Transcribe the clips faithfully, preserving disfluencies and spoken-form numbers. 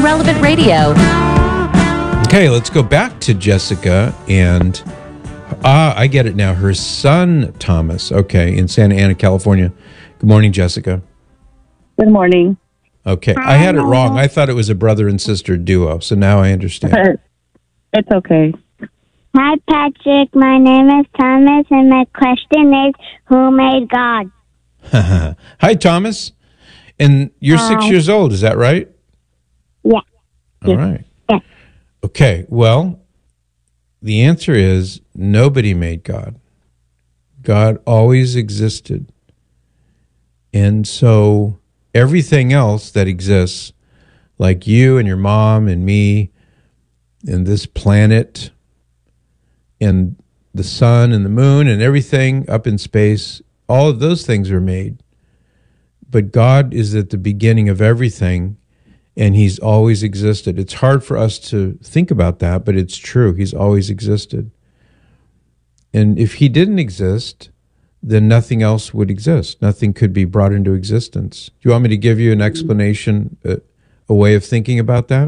Relevant Radio. Okay, let's go back to Jessica and ah, I get it now. Her son Thomas. Okay, in Santa Ana, California. Good morning, Jessica. Good morning. Okay, I had it wrong. I thought it was a brother and sister duo, so now I understand. It's okay. Hi, Patrick. My name is Thomas, and my question is, who made God? Hi, Thomas. And you're Hi. six years old, is that right? Yeah. All right. Yeah. Okay, well, the answer is nobody made God. God always existed. And so everything else that exists, like you and your mom and me and this planet and the sun and the moon and everything up in space, all of those things are made. But God is at the beginning of everything, and he's always existed. It's hard for us to think about that, but it's true. He's always existed. And if he didn't exist, then nothing else would exist. Nothing could be brought into existence. Do you want me to give you an explanation, a, a way of thinking about that?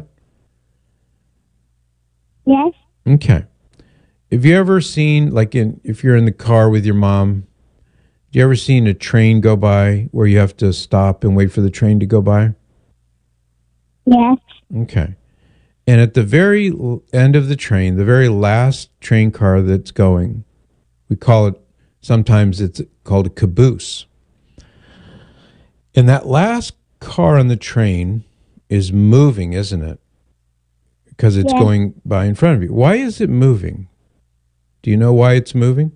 Yes. Okay. Have you ever seen, like in, if you're in the car with your mom, have you ever seen a train go by where you have to stop and wait for the train to go by? Yes. Okay. And at the very l- end of the train, the very last train car that's going, we call it, sometimes it's called a caboose. And that last car on the train is moving, isn't it? Because it's Yes. going by in front of you. Why is it moving? Do you know why it's moving?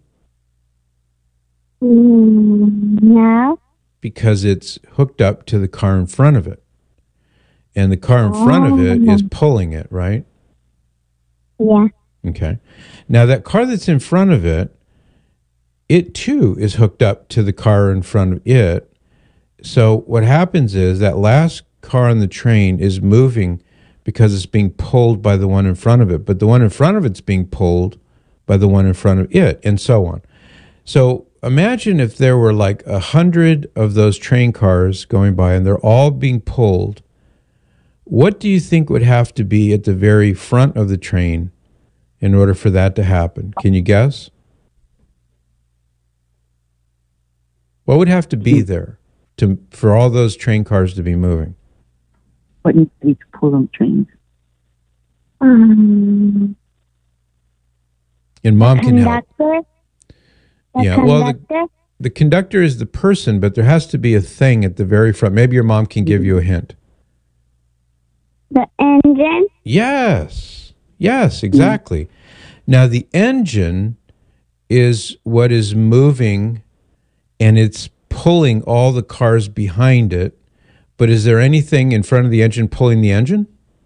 Mm, no. Because it's hooked up to the car in front of it. And the car in front of it is pulling it, right? Yeah. Okay. Now that car that's in front of it, it too is hooked up to the car in front of it. So what happens is that last car on the train is moving because it's being pulled by the one in front of it, but the one in front of it's being pulled by the one in front of it, and so on. So imagine if there were like a hundred of those train cars going by and they're all being pulled. What do you think would have to be at the very front of the train in order for that to happen? Can you guess? What would have to be there to for all those train cars to be moving? What needs to be to pull them trains? Um, And mom can help. conductor? The Yeah, well, the- conductor? The conductor is the person, but there has to be a thing at the very front. Maybe your mom can give you a hint. The engine? Yes. Yes, exactly. Now, the engine is what is moving and it's pulling all the cars behind it. But is there anything in front of the engine pulling the engine?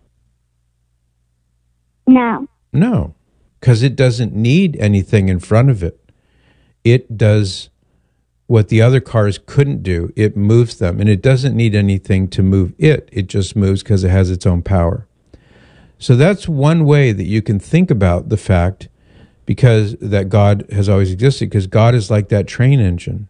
No. No, because it doesn't need anything in front of it. It does what the other cars couldn't do. It moves them, and it doesn't need anything to move it. It just moves because it has its own power. So that's one way that you can think about the fact because that God has always existed, because God is like that train engine.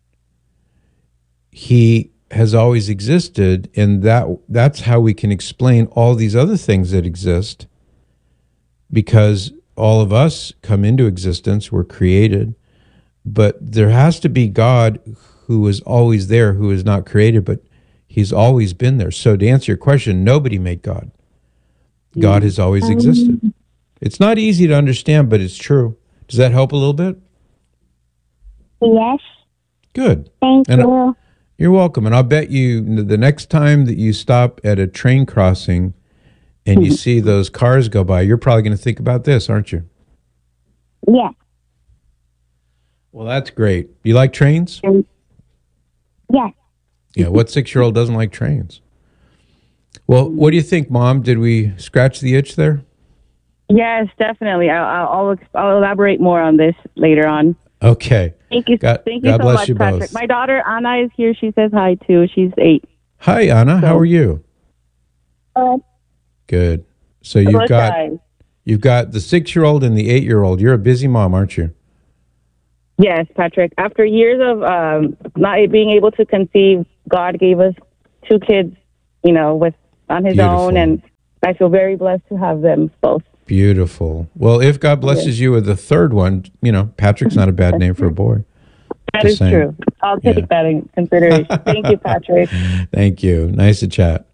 He has always existed, and that that's how we can explain all these other things that exist, because all of us come into existence, we're created, but there has to be God who is always there, who is not created, but he's always been there. So to answer your question, nobody made God. God has always existed. It's not easy to understand, but it's true. Does that help a little bit? Yes. Good. Thank And you. you're welcome. And I'll bet you the next time that you stop at a train crossing and you see those cars go by, you're probably going to think about this, aren't you? Yes. Well, that's great. You like trains? Yes. Yeah, what six-year-old doesn't like trains? Well, what do you think, Mom? Did we scratch the itch there? Yes, definitely. I'll, I'll, I'll ex- I'll elaborate more on this later on. Okay. Thank you. God- thank you God so bless much, you Patrick. both. My daughter Anna is here. She says hi too. She's eight. Hi, Anna. How are you? Good. Good. So you've Good, got guys. you've got the six-year-old and the eight-year-old. You're a busy mom, aren't you? Yes, Patrick. After years of um, not being able to conceive, God gave us two kids, you know, with on His Beautiful. own, and I feel very blessed to have them both. Beautiful. Well, if God blesses you with a third one, you know, Patrick's not a bad name for a boy. That Just is saying. true. I'll take Yeah. that in consideration. Thank you, Patrick. Thank you. Nice to chat.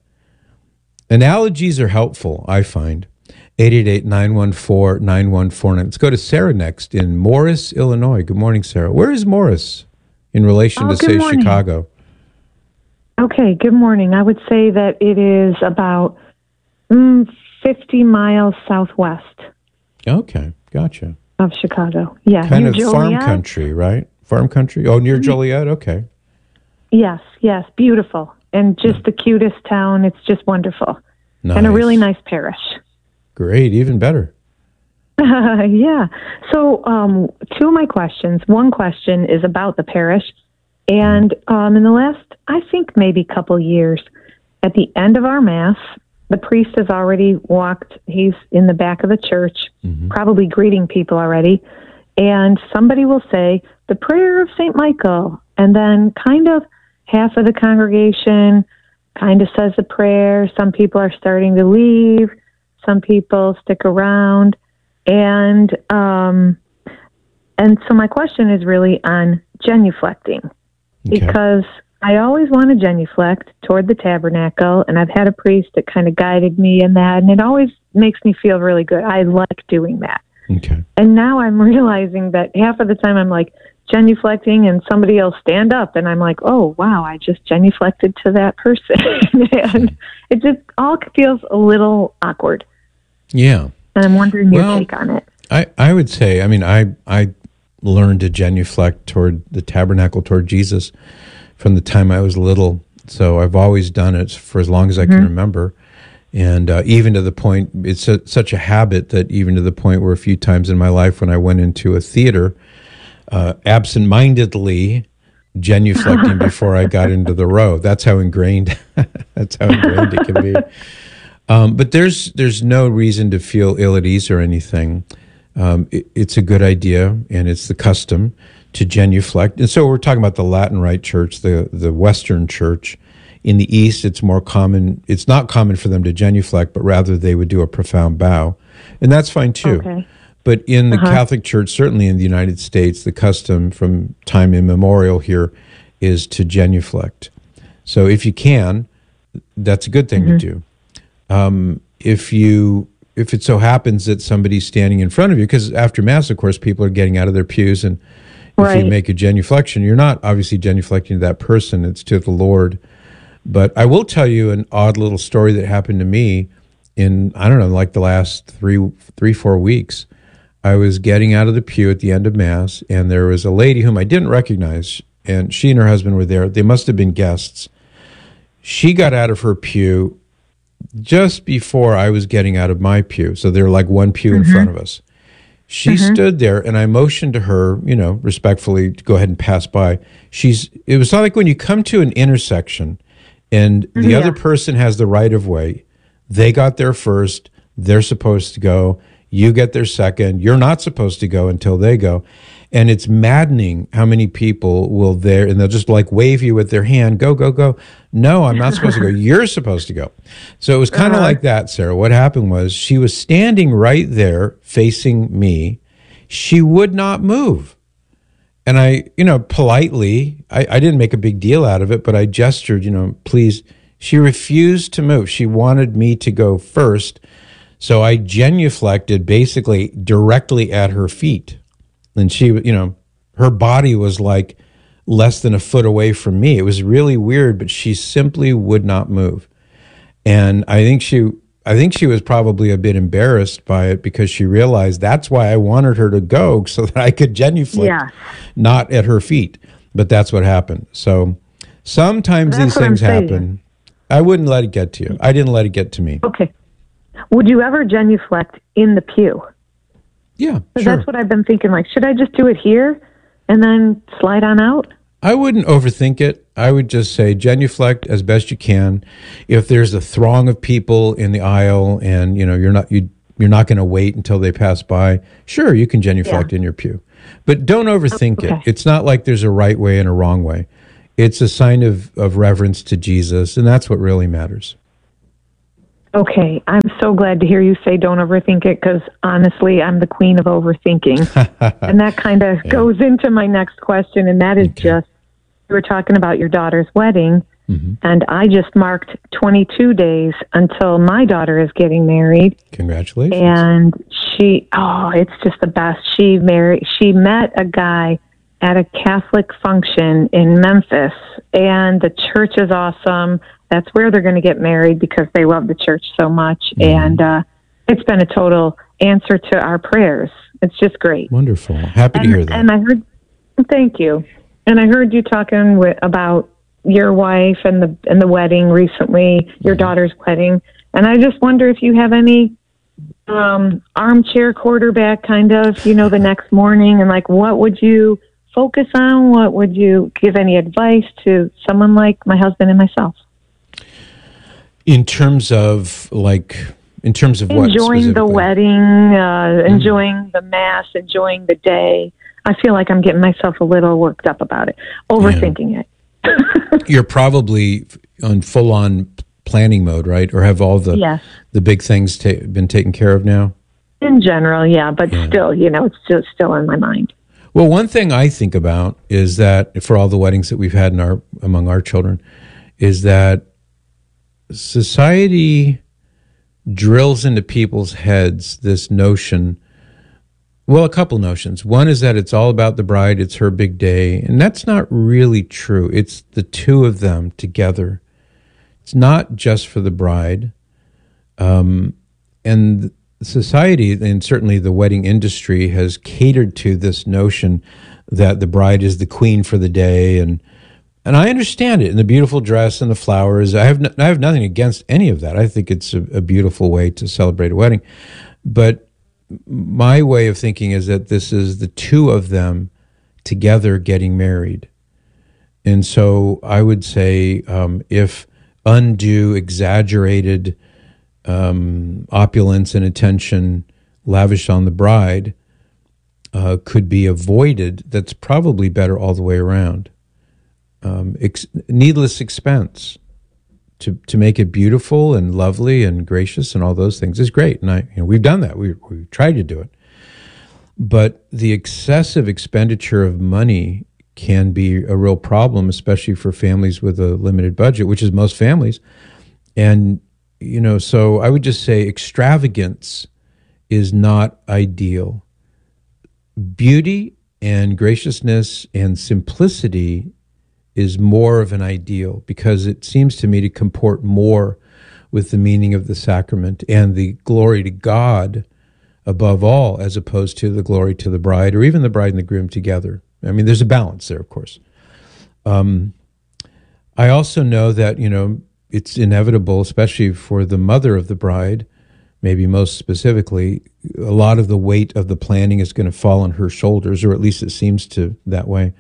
Analogies are helpful, I find. eight eight eight, nine one four, nine one four nine. Let's go to Sarah next in Morris, Illinois. Good morning, Sarah. Where is Morris in relation Oh, to, good say, morning. Chicago? Okay, good morning. I would say that it is about mm, fifty miles southwest Okay, gotcha. of Chicago. Yeah, Kind near of farm Joliet. country, right? Farm country? Oh, near Joliet? Okay. Yes, yes, beautiful. And just the cutest town. It's just wonderful. Nice. And a really nice parish. Great, even better. Yeah. So, um, two of my questions. One question is about the parish. And um, in the last, I think maybe couple years, at the end of our Mass, the priest has already walked. He's in the back of the church, Mm-hmm. probably greeting people already. And somebody will say, the prayer of Saint Michael. And then kind of half of the congregation kind of says the prayer. Some people are starting to leave. Some people stick around. And um, and so my question is really on genuflecting. Okay. Because I always want to genuflect toward the tabernacle, and I've had a priest that kind of guided me in that, and it always makes me feel really good. I like doing that. Okay. And now I'm realizing that half of the time I'm like genuflecting, and somebody will stand up, and I'm like, oh, wow, I just genuflected to that person. And it just all feels a little awkward. Yeah. And I'm wondering your Well, take on it. I, I would say, I mean, I I learned to genuflect toward the tabernacle, toward Jesus, from the time I was little. So I've always done it for as long as I Mm-hmm. can remember. And uh, even to the point, it's a, such a habit that even to the point where a few times in my life when I went into a theater, uh, absent-mindedly genuflecting before I got into the row. That's how ingrained, that's how ingrained it can be. Um, but there's there's no reason to feel ill at ease or anything. Um, it, it's a good idea, and it's the custom to genuflect. And so we're talking about the Latin Rite Church, the the Western Church. In the East, it's more common. It's not common for them to genuflect, but rather they would do a profound bow, and that's fine too. Okay. But in the Uh-huh. Catholic Church, certainly in the United States, the custom from time immemorial here is to genuflect. So if you can, that's a good thing Mm-hmm. to do. Um, if you if it so happens that somebody's standing in front of you, because after Mass, of course, people are getting out of their pews, and if you Right. make a genuflection, you're not obviously genuflecting to that person; it's to the Lord. But I will tell you an odd little story that happened to me in, I don't know, like the last three, three, four weeks. I was getting out of the pew at the end of Mass, and there was a lady whom I didn't recognize, and she and her husband were there. They must have been guests. She got out of her pew just before I was getting out of my pew. So they're like one pew in front of us. She stood there, and I motioned to her, you know, respectfully to go ahead and pass by. She's. It was not like when you come to an intersection and the Yeah. other person has the right of way. They got there first. They're supposed to go. You get there second. You're not supposed to go until they go. And it's maddening how many people will there, and they'll just like wave you with their hand, go, go, go. No, I'm not supposed to go. You're supposed to go. So it was kind of Uh-huh. like that, Sarah. What happened was she was standing right there facing me. She would not move. And I, you know, politely, I, I didn't make a big deal out of it, but I gestured, you know, please. She refused to move. She wanted me to go first. So I genuflected basically directly at her feet. And she, you know, her body was like less than a foot away from me. It was really weird, but she simply would not move. And I think she, I think she was probably a bit embarrassed by it because she realized that's why I wanted her to go so that I could genuflect, Yeah. not at her feet. But that's what happened. So sometimes That's these what I'm things saying. happen. I wouldn't let it get to you. I didn't let it get to me. Okay. Would you ever genuflect in the pew? Yeah, 'Cause sure. that's what I've been thinking. Like, should I just do it here and then slide on out? I wouldn't overthink it. I would just say genuflect as best you can. If there's a throng of people in the aisle and you know you're not you you're not going to wait until they pass by, sure you can genuflect Yeah. in your pew. But don't overthink it. Okay. It's not like there's a right way and a wrong way. It's a sign of, of reverence to Jesus, and that's what really matters. Okay, I'm so glad to hear you say don't overthink it because honestly, I'm the queen of overthinking. And that kind of Yeah. goes into my next question, and that is Okay. just you were talking about your daughter's wedding, Mhm. and I just marked twenty-two days until my daughter is getting married. Congratulations. And she, oh, it's just the best. She married, she met a guy at a Catholic function in Memphis, and the church is awesome. That's where they're going to get married because they love the church so much. Mhm. And uh, it's been a total answer to our prayers. It's just great. Wonderful. Happy to And, hear that. and I heard, thank you. And I heard you talking with, about your wife and the and the wedding recently, your Mhm. daughter's wedding. And I just wonder if you have any um, armchair quarterback kind of, you know, the next morning, and like, what would you focus on? What would you give any advice to someone like my husband and myself? In terms of like, in terms of what Enjoying the specifically? wedding, uh, enjoying the mass, enjoying the day. I feel like I'm getting myself a little worked up about it, overthinking it. You're probably on full on planning mode, right? Or have all the Yes. the big things ta- been taken care of now? In general, yeah, but Yeah. still, you know, it's still, still in my mind. Well, one thing I think about is that for all the weddings that we've had in our among our children, is that society drills into people's heads this notion. Well, a couple notions. One is that it's all about the bride; it's her big day, and that's not really true. It's the two of them together. It's not just for the bride, um, and society, and certainly the wedding industry, has catered to this notion that the bride is the queen for the day, and and I understand it. And the beautiful dress and the flowers. I have no, I have nothing against any of that. I think it's a, a beautiful way to celebrate a wedding. But my way of thinking is that this is the two of them together getting married. And so I would say um, if undue, exaggerated um, opulence and attention lavished on the bride uh, could be avoided, that's probably better all the way around. Um, ex- needless expense to to make it beautiful and lovely and gracious and all those things is great, and I you know, we've done that. We we've tried to do it, but the excessive expenditure of money can be a real problem, especially for families with a limited budget, which is most families. And you know, so I would just say extravagance is not ideal. Beauty and graciousness and simplicity is more of an ideal, because it seems to me to comport more with the meaning of the sacrament and the glory to God above all, as opposed to the glory to the bride or even the bride and the groom together. I mean, there's a balance there, of course. Um, I also know that, you know, it's inevitable, especially for the mother of the bride, maybe most specifically, a lot of the weight of the planning is going to fall on her shoulders, or at least it seems to that way.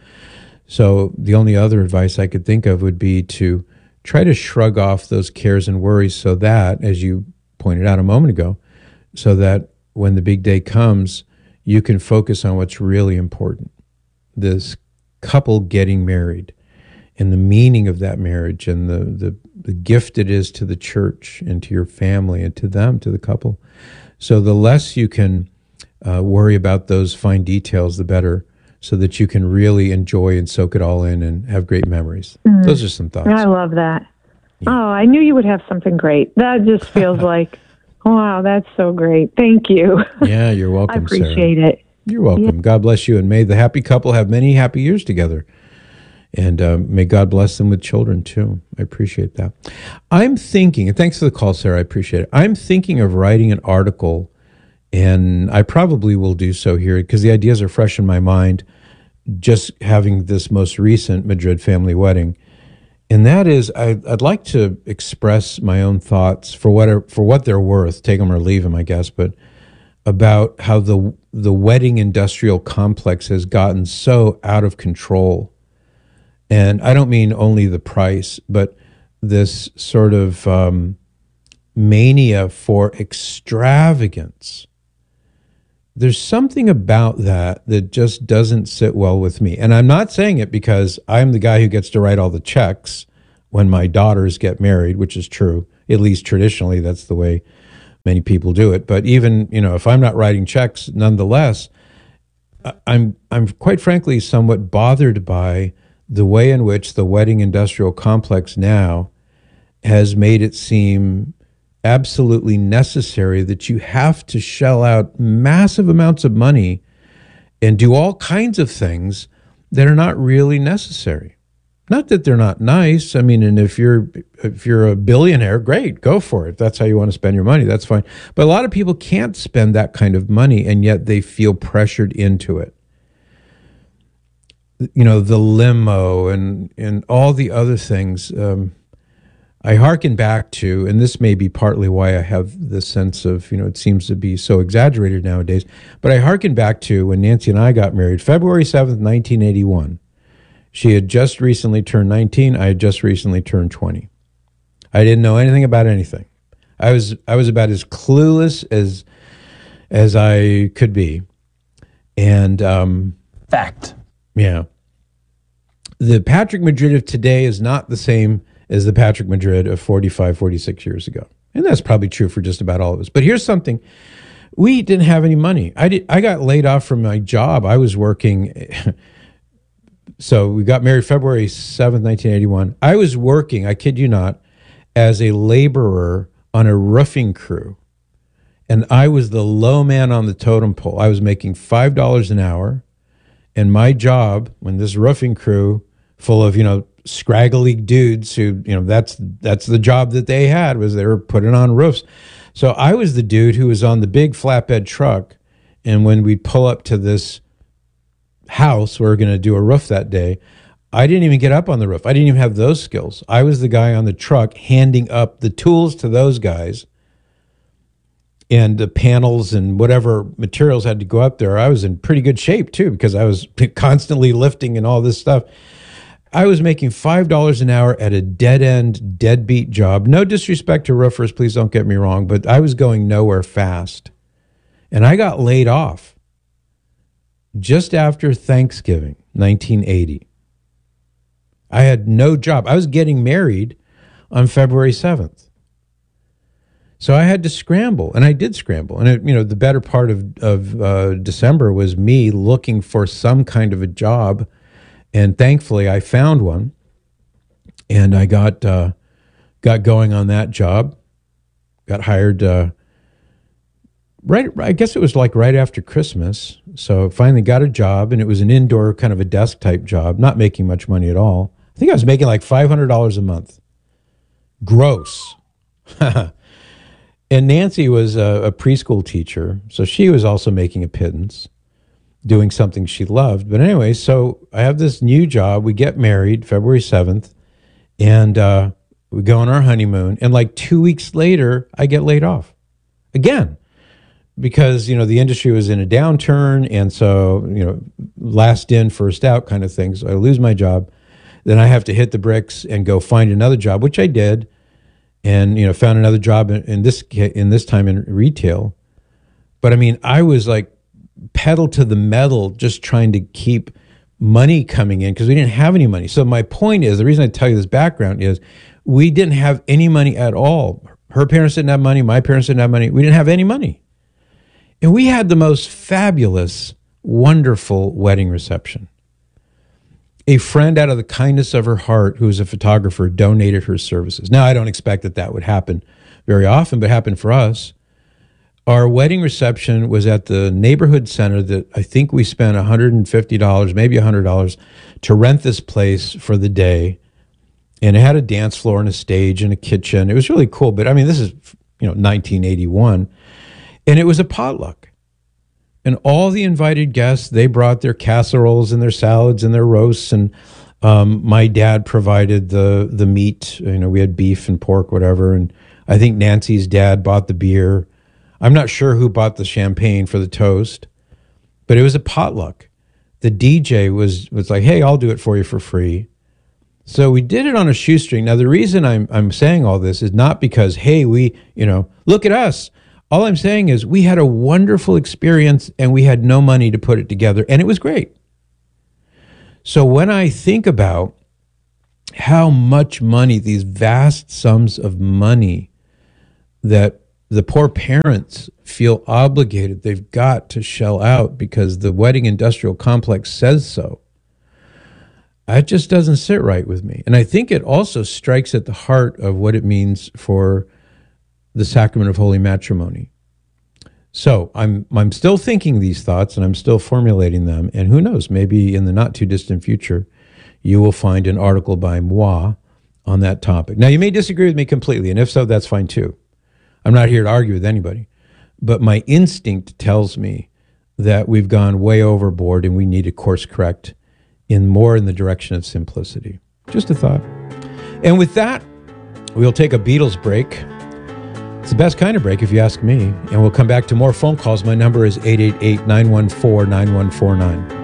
So the only other advice I could think of would be to try to shrug off those cares and worries so that, as you pointed out a moment ago, so that when the big day comes, you can focus on what's really important. This couple getting married and the meaning of that marriage and the, the, the gift it is to the church and to your family and to them, to the couple. So the less you can uh, worry about those fine details, the better, so that you can really enjoy and soak it all in and have great memories. Mm. Those are some thoughts. I love that. Yeah. Oh, I knew you would have something great. That just feels like, wow, that's so great. Thank you. Yeah, you're welcome, I appreciate Sarah. it. You're welcome. Yeah. God bless you, and may the happy couple have many happy years together. And uh, may God bless them with children, too. I appreciate that. I'm thinking, and thanks for the call, Sarah, I appreciate it. I'm thinking of writing an article, and I probably will do so here because the ideas are fresh in my mind, just having this most recent Madrid family wedding. And that is, I, I'd like to express my own thoughts for what, for what they're worth, take them or leave them, I guess, but about how the the wedding industrial complex has gotten so out of control. And I don't mean only the price, but this sort of um, mania for extravagance. There's something about that that just doesn't sit well with me. And I'm not saying it because I'm the guy who gets to write all the checks when my daughters get married, which is true. At least traditionally, that's the way many people do it. But even, you know, if I'm not writing checks, nonetheless, I'm I'm quite frankly somewhat bothered by the way in which the wedding industrial complex now has made it seem absolutely necessary that you have to shell out massive amounts of money and do all kinds of things that are not really necessary. Not that they're not nice. I mean, and if you're if you're a billionaire, great, go for it. That's how you want to spend your money. That's fine. But a lot of people can't spend that kind of money, and yet they feel pressured into it. You know, the limo and and all the other things. Um, I hearken back to, and this may be partly why I have this sense of, you know, it seems to be so exaggerated nowadays, but I hearken back to when Nancy and I got married, February seventh, nineteen eighty-one. She had just recently turned nineteen. I had just recently turned twenty. I didn't know anything about anything. I was I was about as clueless as as I could be. And um, fact. Yeah. The Patrick Madrid of today is not the same as the Patrick Madrid of forty-five, forty-six years ago. And that's probably true for just about all of us. But here's something. We didn't have any money. I did. I got laid off from my job. I was working. So we got married February seventh, nineteen eighty-one. I was working, I kid you not, as a laborer on a roofing crew. And I was the low man on the totem pole. I was making five dollars an hour. And my job, when this roofing crew full of, you know, scraggly dudes who, you know, that's that's the job that they had, was they were putting on roofs. So I was the dude who was on the big flatbed truck. And when we'd pull up to this house, we were going to do a roof that day, I didn't even get up on the roof. I didn't even have those skills. I was the guy on the truck handing up the tools to those guys, and the panels and whatever materials had to go up there. I was in pretty good shape too, because I was constantly lifting and all this stuff. I was making five dollars an hour at a dead-end, deadbeat job. No disrespect to roofers, please don't get me wrong, but I was going nowhere fast. And I got laid off just after Thanksgiving, nineteen eighty. I had no job. I was getting married on February seventh. So I had to scramble, and I did scramble. And, it, you know, the better part of, of uh, December was me looking for some kind of a job. And thankfully, I found one, and I got uh, got going on that job. Got hired uh, right. I guess it was like right after Christmas. So finally got a job, and it was an indoor kind of a desk type job, not making much money at all. I think I was making like five hundred dollars a month, gross. And Nancy was a, a preschool teacher, so she was also making a pittance, doing something she loved. But anyway, so I have this new job. We get married February seventh, and uh, we go on our honeymoon. And like two weeks later, I get laid off again, because, you know, the industry was in a downturn. And so, you know, last in, first out kind of thing. So I lose my job. Then I have to hit the bricks and go find another job, which I did. And, you know, found another job in, in this in this time in retail. But I mean, I was like pedal to the metal, just trying to keep money coming in, because we didn't have any money. So my point is, the reason I tell you this background is, we didn't have any money at all. Her parents didn't have money. My parents didn't have money. We didn't have any money. And we had the most fabulous, wonderful wedding reception. A friend, out of the kindness of her heart, who was a photographer, donated her services. Now, I don't expect that that would happen very often, but it happened for us. Our wedding reception was at the neighborhood center that I think we spent one hundred fifty dollars, maybe one hundred dollars, to rent this place for the day. And it had a dance floor and a stage and a kitchen. It was really cool. But I mean, this is, you know, nineteen eighty-one. And it was a potluck. And all the invited guests, they brought their casseroles and their salads and their roasts. And um, my dad provided the the meat. You know, we had beef and pork, whatever. And I think Nancy's dad bought the beer. I'm not sure who bought the champagne for the toast, but it was a potluck. The D J was was like, hey, I'll do it for you for free. So we did it on a shoestring. Now, the reason I'm I'm saying all this is not because, hey, we, you know, look at us. All I'm saying is we had a wonderful experience, and we had no money to put it together, and it was great. So when I think about how much money, these vast sums of money that the poor parents feel obligated. They've got to shell out because the wedding industrial complex says so. That just doesn't sit right with me. And I think it also strikes at the heart of what it means for the sacrament of holy matrimony. So I'm I'm still thinking these thoughts and I'm still formulating them. And who knows, maybe in the not too distant future, you will find an article by moi on that topic. Now, you may disagree with me completely, and if so, that's fine too. I'm not here to argue with anybody. But my instinct tells me that we've gone way overboard and we need to course correct in more in the direction of simplicity. Just a thought. And with that, we'll take a Beatles break. It's the best kind of break, if you ask me. And we'll come back to more phone calls. My number is eight eight eight, nine one four, nine one four nine.